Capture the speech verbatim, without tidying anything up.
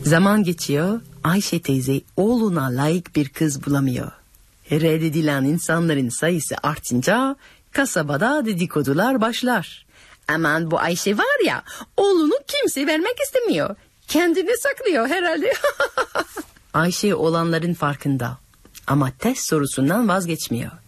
Zaman geçiyor, Ayşe teyze oğluna layık bir kız bulamıyor. Reddedilen insanların sayısı artınca kasabada dedikodular başlar. Aman bu Ayşe var ya, oğlunu kimse vermek istemiyor. Kendini saklıyor herhalde. Ayşe olanların farkında ama test sorusundan vazgeçmiyor.